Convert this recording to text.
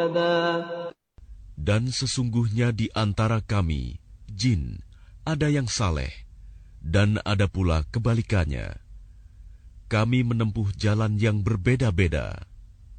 Dan sesungguhnya di antara kami, jin, ada yang saleh, dan ada pula kebalikannya. Kami menempuh jalan yang berbeda-beda.